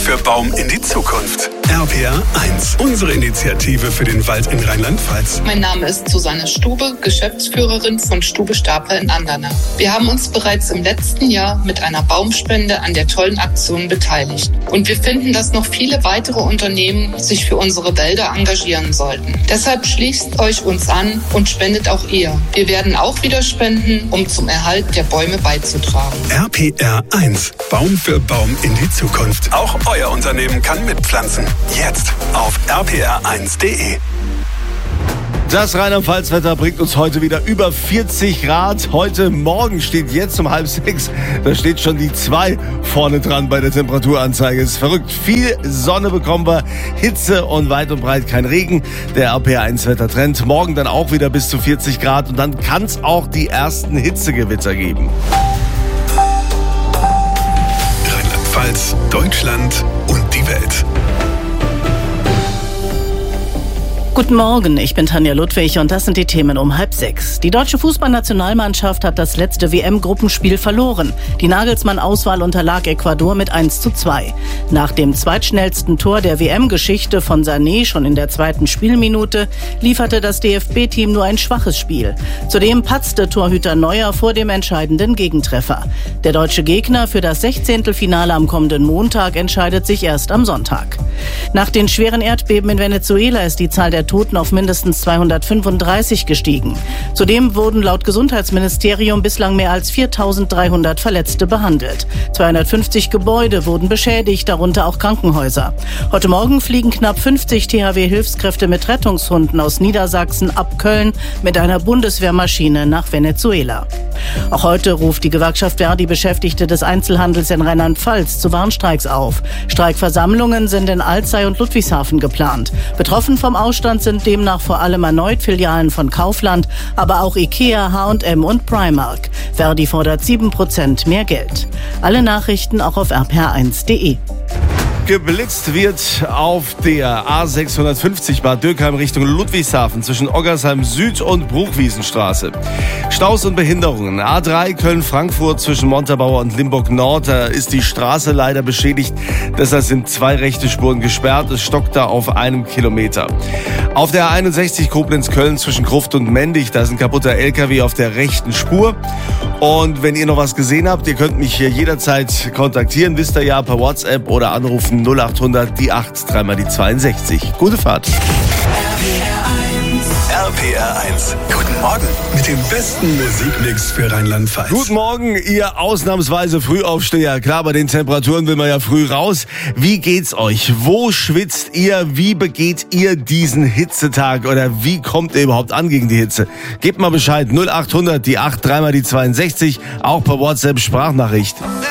für Baum in die Zukunft. RPR 1, unsere Initiative für den Wald in Rheinland-Pfalz. Mein Name ist Susanne Stube, Geschäftsführerin von Stube Stapler in Andernach. Wir haben uns bereits im letzten Jahr mit einer Baumspende an der tollen Aktion beteiligt. Und wir finden, dass noch viele weitere Unternehmen sich für unsere Wälder engagieren sollten. Deshalb schließt euch uns an und spendet auch ihr. Wir werden auch wieder spenden, um zum Erhalt der Bäume beizutragen. RPR 1, Baum für Baum in die Zukunft. Auch euer Unternehmen kann mitpflanzen. Jetzt auf rpr1.de. Das Rheinland-Pfalz-Wetter bringt uns heute wieder über 40 Grad. Heute Morgen steht jetzt um 5:30. Da steht schon die 2 vorne dran bei der Temperaturanzeige. Ist verrückt. Viel Sonne bekommen wir, Hitze und weit und breit kein Regen. Der RPR1-Wettertrend. Morgen dann auch wieder bis zu 40 Grad. Und dann kann es auch die ersten Hitzegewitter geben. Rheinland-Pfalz, Deutschland und die Welt. Guten Morgen, ich bin Tanja Ludwig und das sind die Themen um 5:30. Die deutsche Fußballnationalmannschaft hat das letzte WM-Gruppenspiel verloren. Die Nagelsmann-Auswahl unterlag Ecuador mit 1:2. Nach dem zweitschnellsten Tor der WM-Geschichte von Sané schon in der 2. Spielminute lieferte das DFB-Team nur ein schwaches Spiel. Zudem patzte Torhüter Neuer vor dem entscheidenden Gegentreffer. Der deutsche Gegner für das 16. Finale am kommenden Montag entscheidet sich erst am Sonntag. Nach den schweren Erdbeben in Venezuela ist die Zahl der Toten auf mindestens 235 gestiegen. Zudem wurden laut Gesundheitsministerium bislang mehr als 4.300 Verletzte behandelt. 250 Gebäude wurden beschädigt, darunter auch Krankenhäuser. Heute Morgen fliegen knapp 50 THW-Hilfskräfte mit Rettungshunden aus Niedersachsen ab Köln mit einer Bundeswehrmaschine nach Venezuela. Auch heute ruft die Gewerkschaft Verdi Beschäftigte des Einzelhandels in Rheinland-Pfalz zu Warnstreiks auf. Streikversammlungen sind in Alzey und Ludwigshafen geplant. Betroffen vom Ausstand sind demnach vor allem erneut Filialen von Kaufland, aber auch Ikea, H&M und Primark. Verdi fordert 7% mehr Geld. Alle Nachrichten auch auf rpr1.de. Geblitzt wird auf der A650 Bad Dürkheim Richtung Ludwigshafen zwischen Oggersheim Süd und Bruchwiesenstraße. Staus und Behinderungen. A3 Köln-Frankfurt zwischen Montabaur und Limburg Nord. Da ist die Straße leider beschädigt. Deshalb sind 2 rechte Spuren gesperrt. Es stockt da auf 1 Kilometer. Auf der A61 Koblenz-Köln zwischen Gruft und Mendig. Da ist ein kaputter LKW auf der rechten Spur. Und wenn ihr noch was gesehen habt, ihr könnt mich hier jederzeit kontaktieren. Wisst ihr ja, per WhatsApp oder anrufen 0800 die 8 3 mal die 62. Gute Fahrt. RPR 1, guten Morgen mit dem besten Musikmix für Rheinland-Pfalz. Guten Morgen, ihr ausnahmsweise Frühaufsteher. Klar, bei den Temperaturen will man ja früh raus. Wie geht's euch? Wo schwitzt ihr? Wie begeht ihr diesen Hitzetag? Oder wie kommt ihr überhaupt an gegen die Hitze? Gebt mal Bescheid. 0800 die 8 3 mal die 62. Auch per WhatsApp Sprachnachricht.